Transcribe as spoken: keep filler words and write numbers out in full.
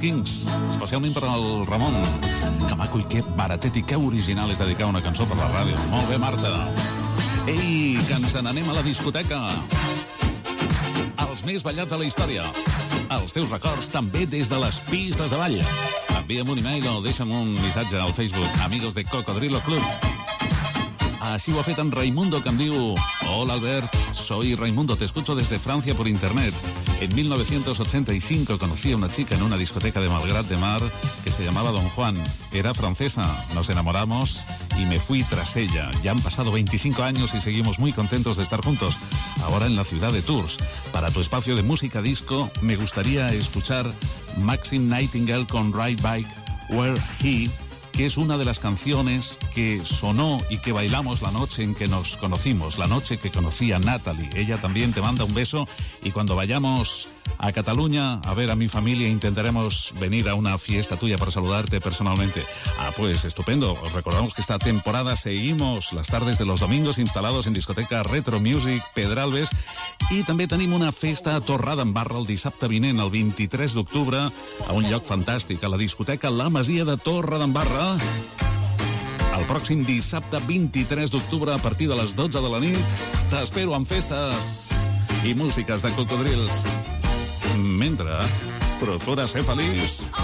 Kings, especialment per al Ramon. Que maco i que baratet i que original és dedicar una cançó per la ràdio. Molt bé, Marta. Ei, que ens n'anem a la discoteca. Els més ballats a la història. Els teus records també des de les pistes de ball. Envia'm un email o deixa'm un missatge al Facebook, Amigos de Cocodrilo Club. Así lo ha fet en Raimundo, que em diu: hola Albert, soy Raimundo, te escucho desde Francia por internet. En mil novecientos ochenta y cinco conocí a una chica en una discoteca de Malgrat de Mar que se llamaba Don Juan. Era francesa, nos enamoramos y me fui tras ella. Ya han pasado veinticinco años y seguimos muy contentos de estar juntos, ahora en la ciudad de Tours. Para tu espacio de música disco, me gustaría escuchar Maxine Nightingale con Ride Bike Where He, que es una de las canciones que sonó y que bailamos la noche en que nos conocimos, la noche que conocí a Natalie. Ella también te manda un beso y cuando vayamos a Cataluña a ver a mi familia intentaremos venir a una fiesta tuya para saludarte personalmente. Ah, pues estupendo. Os recordamos que esta temporada seguimos las tardes de los domingos instalados en discoteca Retro Music Pedralbes i també tenim una festa a Torredembarra el dissabte vinent, el vint-i-tres d'octubre, a un lloc fantàstic, a la discoteca La Masia de Torredembarra. El pròxim dissabte vint-i-tres d'octubre a partir de les dotze de la nit t'espero amb festes i músiques de cocodrils. Mentre, procura ser feliç.